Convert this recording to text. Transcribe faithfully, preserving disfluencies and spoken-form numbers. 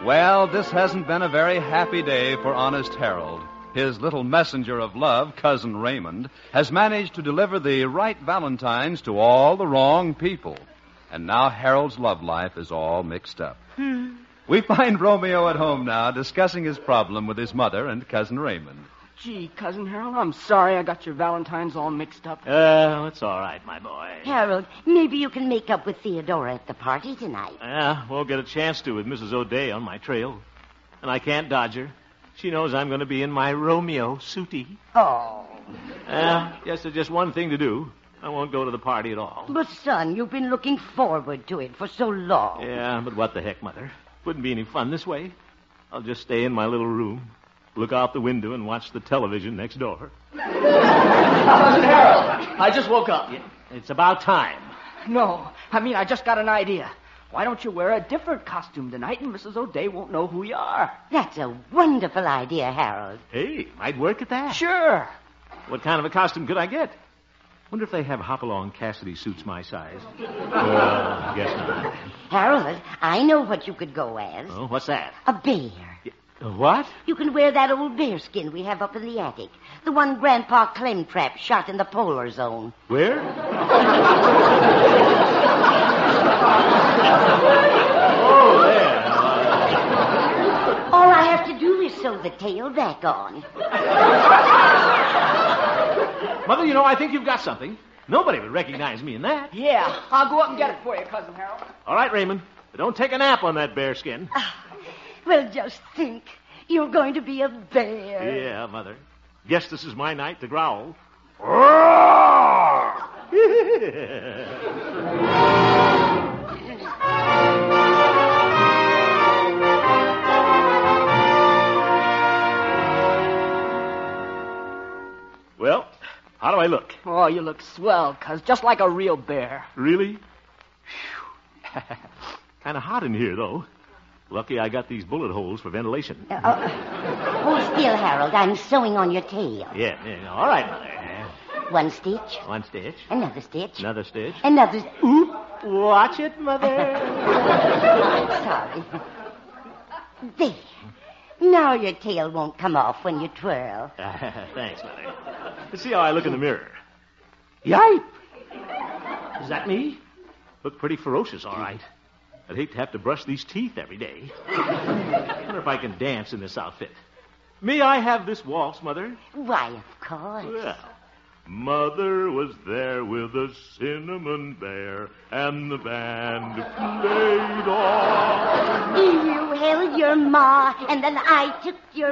Well, this hasn't been a very happy day for honest Harold. His little messenger of love, Cousin Raymond, has managed to deliver the right valentines to all the wrong people. And now Harold's love life is all mixed up. Hmm. We find Romeo at home now discussing his problem with his mother and Cousin Raymond. Gee, Cousin Harold, I'm sorry I got your valentines all mixed up. Uh, it's all right, my boy. Harold, maybe you can make up with Theodora at the party tonight. Yeah, won't get a chance to with Missus O'Day on my trail. And I can't dodge her. She knows I'm going to be in my Romeo suitie. Oh. Uh, yes, there's just one thing to do. I won't go to the party at all. But, son, you've been looking forward to it for so long. Yeah, but what the heck, Mother? Wouldn't be any fun this way. I'll just stay in my little room, look out the window, and watch the television next door. Cousin Harold, I just woke up. Yeah, it's about time. No, I mean, I just got an idea. Why don't you wear a different costume tonight and Missus O'Day won't know who you are? That's a wonderful idea, Harold. Hey, might work at that. Sure. What kind of a costume could I get? Wonder if they have Hopalong Cassidy suits my size. Well, I guess not. Harold, I know what you could go as. Oh, what's that? A bear. Yeah, a what? You can wear that old bear skin we have up in the attic. The one Grandpa Clemtrap shot in the polar zone. Where? Oh, there. All I have to do is sew the tail back on. Mother, you know, I think you've got something. Nobody would recognize me in that. Yeah, I'll go up and get it for you, Cousin Harold. All right, Raymond. But don't take a nap on that bear skin. Well, just think. You're going to be a bear. Yeah, Mother. Guess this is my night to growl. Well, how do I look? Oh, you look swell, cuz, just like a real bear. Really? Kind of hot in here, though. Lucky I got these bullet holes for ventilation. Uh, uh, hold still, Harold. I'm sewing on your tail. Yeah, yeah, all right, Mother. One stitch. One stitch. Another stitch. Another stitch. Another... Oop! Watch it, Mother. Sorry. There. Now your tail won't come off when you twirl. Thanks, Mother. Let's see how I look in the mirror. Yipe! Is that me? Look pretty ferocious, all right. I'd hate to have to brush these teeth every day. I wonder if I can dance in this outfit. May I have this waltz, Mother? Why, of course. Well, Mother was there with a cinnamon bear, and the band played on. You held your ma, and then I took your